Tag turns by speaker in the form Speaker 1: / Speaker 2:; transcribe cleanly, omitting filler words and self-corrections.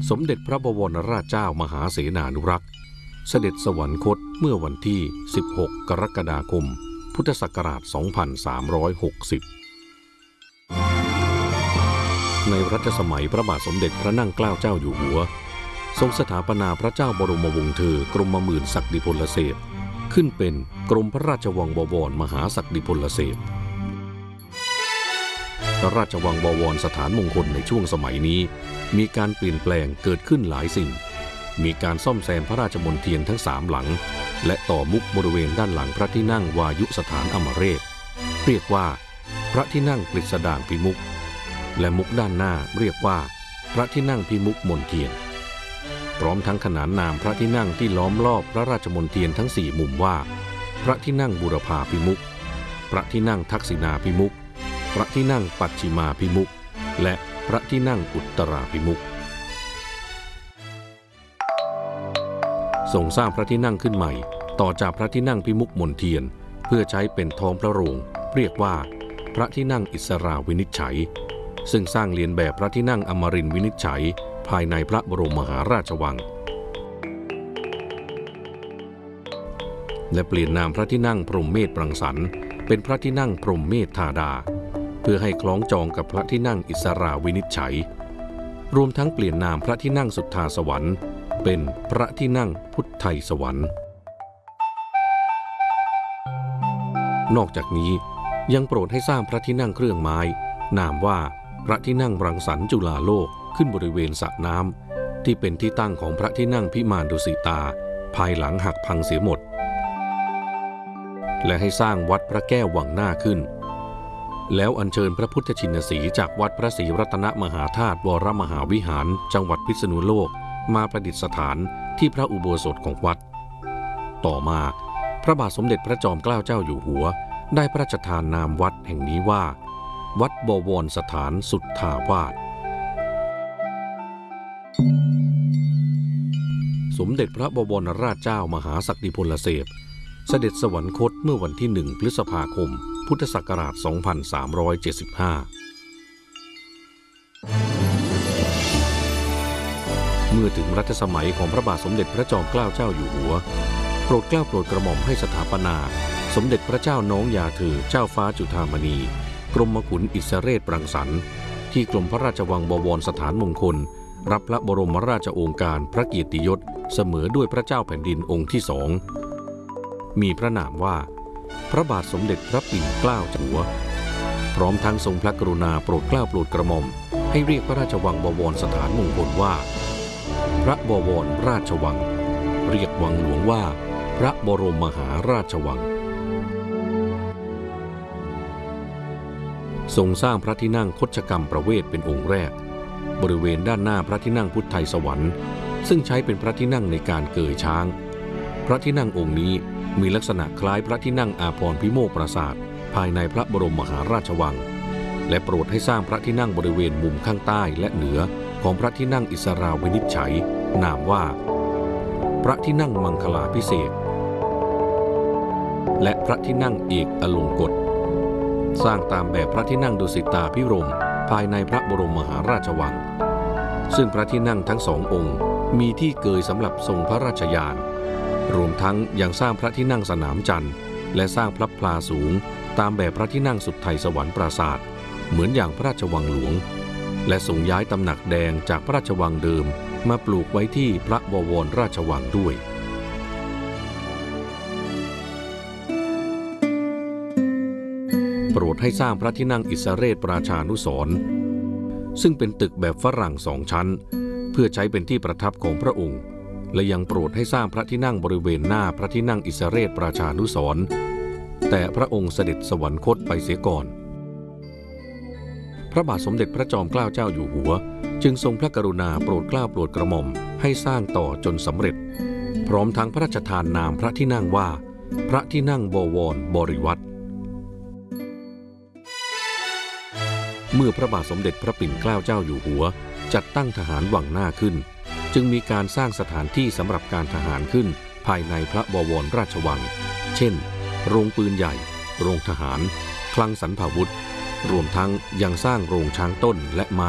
Speaker 1: สมเด็จพระบวรราชเจ้ามหาเสนานุรักษ์เสด็จสวรรคตเมื่อวันที่ 16 กรกฎาคม พุทธศักราช 2360 ในรัชสมัยพระบาทสมเด็จพระนั่งเกล้าเจ้าอยู่หัวทรงสถาปนาพระเจ้าบรมวงศ์เธอกรมหมื่นศักดิพลเสพขึ้นเป็นกรมพระราชวังบวรมหาศักดิพลเสพพระราชวังบวรสถานมงคลในช่วงสมัยนี้มีการเปลี่ยนแปลงเกิดขึ้นหลายสิ่งมีการซ่อมแซมพระราชมณฑลทั้ง3หลังและต่อมุกบริเวณด้านหลังพระที่นั่งวายุสถานอมเรศเรียกว่าพระที่นั่งกฤษดางพิมุขและมุกด้านหน้าเรียกว่าพระที่นั่งพิมุขมณฑลพร้อมทั้งขนานนามพระที่นั่งที่ล้อมรอบพระราชมณฑลทั้ง4มุมว่าพระที่นั่งบูรพาพิมุขพระที่นั่งทักษิณาพิมุขพระที่นั่งปัจฉิมาพิมุขและพระที่นั่งอุตราพิมุขทรงสร้างพระที่นั่งขึ้นใหม่ต่อจากพระที่นั่งพิมุขมณฑลเพื่อใช้เป็นท้องพระโรงเรียกว่าพระที่นั่งอิสราวินิจฉัยซึ่งสร้างเลียนแบบพระที่นั่งอมรินทร์วินิจฉัยภายในพระบรมมหาราชวังและเปลี่ยนนามพระที่นั่งพรหมเมธรังสรรค์เป็นพระที่นั่งพรหมเมธธาดาเพื่อให้คล้องจองกับพระที่นั่งอิสราวินิจฉัยรวมทั้งเปลี่ยนนามพระที่นั่งสุทธาสวรรค์เป็นพระที่นั่งพุทไทยสวรรค์นอกจากนี้ยังโปรดให้สร้างพระที่นั่งเครื่องไม้นามว่าพระที่นั่งรังสรรค์จุฬาโลกขึ้นบริเวณสระน้ำที่เป็นที่ตั้งของพระที่นั่งพิมานดุสิตาภายหลังหักพังเสียหมดและให้สร้างวัดพระแก้ววังหน้าขึ้นแล้วอัญเชิญพระพุทธชินสีห์จากวัดพระศรีรัตนมหาธาตุวรมหาวิหารจังหวัดพิษณุโลกมาประดิษฐานที่พระอุโบสถของวัดต่อมาพระบาทสมเด็จพระจอมเกล้าเจ้าอยู่หัวได้พระราชทานนามวัดแห่งนี้ว่าวัดบวรสถานสุทธาวาสสมเด็จพระบวรราชเจ้ามหาศักดิพลเสพเสด็จสวรรคตเมื่อวันที่ 1 พฤษภาคม พุทธศักราช 2375 เมื่อถึงรัชสมัยของพระบาทสมเด็จพระจอมเกล้าเจ้าอยู่หัวโปรดเกล้าโปรดกระหม่อมให้สถาปนาสมเด็จพระเจ้าน้องยาเธอเจ้าฟ้าจุฑามณีกรมขุนอิสเรศรังสรรค์ที่กรมพระราชวังบวรสถานมงคลรับพระบรมราชโองการพระเกียรติยศเสมอด้วยพระเจ้าแผ่นดินองค์ที่2มีพระนามว่าพระบาทสมเด็จพระปิ่นเกล้าหัวพร้อมทั้งทรงพระกรุณาโปรดเกล้าโปรดกระหม่อมให้เรียกพระราชวังบวรสถานมงคลว่าพระบวรราชวังเรียกวังหลวงว่าพระบรมมหาราชวังทรงสร้างพระที่นั่งคชกรรมประเวศเป็นองค์แรกบริเวณด้านหน้าพระที่นั่งพุทธไทยสวรรค์ซึ่งใช้เป็นพระที่นั่งในการเกยช้างพระที่นั่งองค์นี้มีลักษณะคล้ายพระที่นั่งอาภรณ์พิโมกปราสาทภายในพระบรมมหาราชวังและโปรดให้สร้างพระที่นั่งบริเวณมุมข้างใต้และเหนือของพระที่นั่งอิสราวินิจฉัยนามว่าพระที่นั่งมังคลาภิเษกและพระที่นั่งเอกอลงกฎสร้างตามแบบพระที่นั่งดุสิตาภิรมย์ภายในพระบรมมหาราชวังซึ่งพระที่นั่งทั้งสององค์มีที่เกยสำหรับทรงพระราชยานรวมทั้งยังสร้างพระที่นั่งสนามจันทร์และสร้างพระพลาสูงตามแบบพระที่นั่งสุทไทยสวรรค์ปราสาทเหมือนอย่างพระราชวังหลวงและทรงย้ายตำหนักแดงจากพระราชวังเดิมมาปลูกไว้ที่พระบวรราชวังด้วยโปรดให้สร้างพระที่นั่งอิสเรศราชานุสรณ์ซึ่งเป็นตึกแบบฝรั่ง2 ชั้นเพื่อใช้เป็นที่ประทับของพระองค์และยังโปรดให้สร้างพระที่นั่งบริเวณหน้าพระที่นั่งอิสเรศราชานุสรณ์แต่พระองค์เสด็จสวรรคตไปเสียก่อนพระบาทสมเด็จพระจอมเกล้าเจ้าอยู่หัวจึงทรงพระกรุณาโปรดเกล้าโปรดกระหม่อมให้สร้างต่อจนสำเร็จพร้อมทั้งพระราชทานนามพระที่นั่งว่าพระที่นั่งบวรบริวัตรเมื่อพระบาทสมเด็จพระปิ่นเกล้าเจ้าอยู่หัวจัดตั้งทหารวังหน้าขึ้นจึงมีการสร้างสถานที่สำหรับการทหารขึ้นภายในพระบวรราชวังเช่นโรงปืนใหญ่โรงทหารคลังสรรพาวุธรวมทั้งยังสร้างโรงช้างต้นและม้า